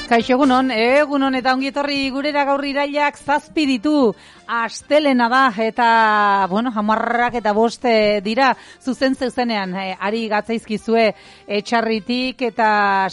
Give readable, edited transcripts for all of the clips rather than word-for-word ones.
Kaixo egunon eta ongi etorri gurera gaur irailak 7 ditu, astelena da eta, bueno, 10 eta 5 dira, zuzenean, ari gatzaizkizue etxarritik eta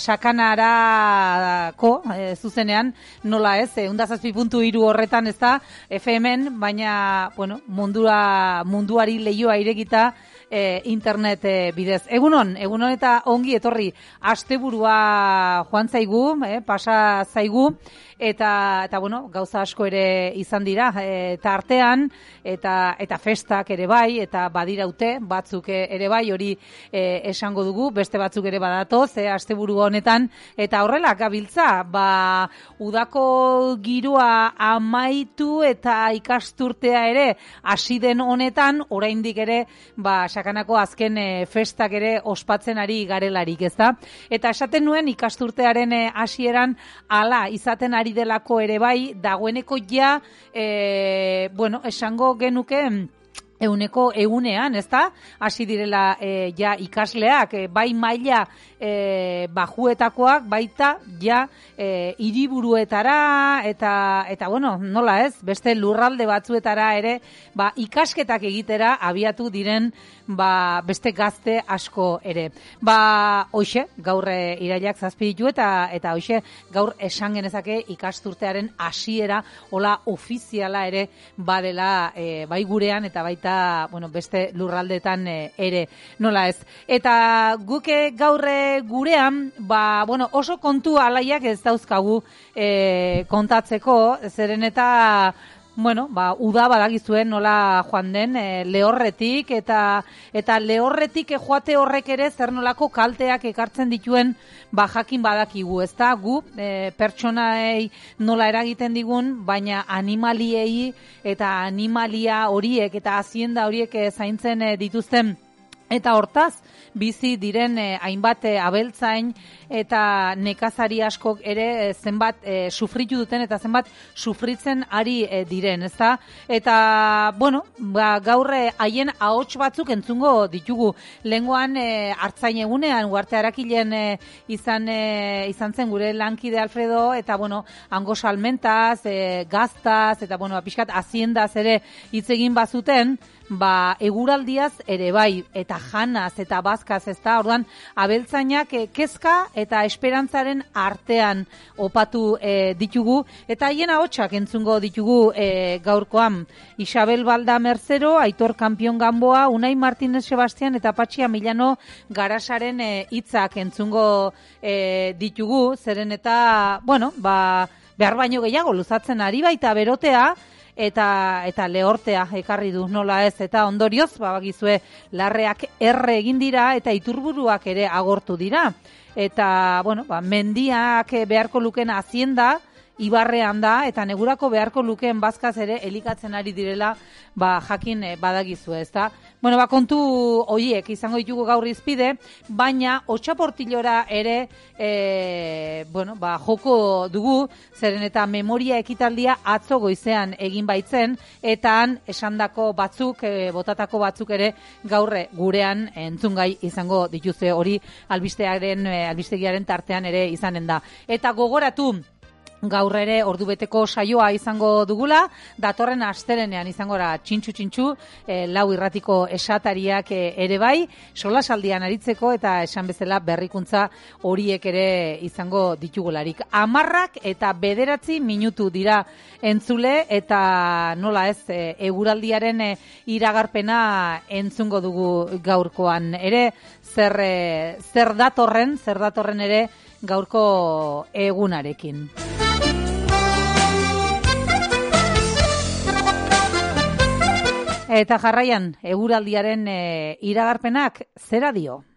sakanarako zuzenean, nola ez, 107.3 horretan ez da, FM-en, baina, bueno, munduari leioa irekita, internet bidez. Egunon eta ongi etorri, asteburua joan zaigu, pasa zaigu, eta bueno, gauza asko ere izan dira, eta artean, eta festak ere bai, eta badiraute, batzuk ere bai, hori esango dugu, beste batzuk ere badatoz, asteburu honetan, eta horrela, gabiltza, udako giroa amaitu eta ikasturtea ere hasi den honetan, oraindik ere, sakanako azken festak ere ospatzen ari garelarik, ezta? Eta esaten nuen ikasturtearen hasieran hala izaten ari delako ere bai, dagoeneko ja, esango genuke, egunean, ezta? Hasi direla ja ikasleak, bai maila bajuetakoak, baita ja hiriburuetara eta bueno, nola ez, beste lurralde batzuetara ere, ikasketak egitera abiatu diren beste gazte asko ere. Hoxe, gaur irailak 7 ditu eta hoxe, gaur esan genezake ikasturtearen hasiera hola ofiziala ere badela bai gurean eta baita beste lurraldetan ere, nola ez. Eta guke gaur gurean, oso kontu alaiak ez dauzkagu kontatzeko, zeren eta uda badagizuen nola joan den lehorretik eta lehorretik joate horrek ere zer nolako kalteak ekartzen dituen jakin badakigu, ezta? Gu pertsonaei nola eragiten digun, baina animaliei eta animalia horiek eta hazienda horiek zaintzen dituzten eta hortaz bizi diren hainbat abeltzain eta nekazari askok ere zenbat sufritu duten eta zenbat sufritzen ari diren, ezta? Eta, gaur haien ahots batzuk entzungo ditugu. Lehengoan hartzain egunean, Uharte Arakilen izan zen gure lankide Alfredo, eta, hango salmentaz, gaztaz, eta, pixkat haziendaz ere hitz egin bazuten, eguraldiaz ere bai, eta janaz, eta bazkaz, ezta? Orduan, abeltzainak kezka eta esperantzaren artean opatu ditugu, eta haien ahotsak entzungo ditugu gaurkoan. Isabel Balda Merzero, Aitor Kampion Gamboa, Unai Martínez Sebastian eta Patxi Milano Garasaren hitzak entzungo ditugu, zeren eta, behar baino gehiago luzatzen ari baita berotea, eta lehortea ekarri du, nola ez, eta ondorioz, bagizue, larreak erre egin dira eta iturburuak ere agortu dira. Eta, mendiak beharko luken hazienda, ibarrean da, eta negurako beharko lukeen bazkaz ere elikatzen ari direla, jakin badagizue, ezta? Kontu horiek izango ditugu gaur izpide, baina otxaportilora ere, joko dugu, zeren eta memoria ekitaldia atzo goizean egin baitzen, eta han esandako batzuk, botatako batzuk ere gaur gurean entzungai izango dituzte, hori albistegiaren tartean ere izanen da. Eta gogoratu, gaur ere ordubeteko saioa izango dugula, datorren astelenean izango da txintxu, lau irratiko esatariak ere bai, solasaldian aritzeko eta esan bezala berrikuntza horiek ere izango ditugularik. 10 eta 9 minutu dira entzule eta nola ez, eguraldiaren iragarpena entzungo dugu gaurkoan ere, zer datorren ere gaurko egunarekin. Eta jarraian, eguraldiaren iragarpenak zera dio?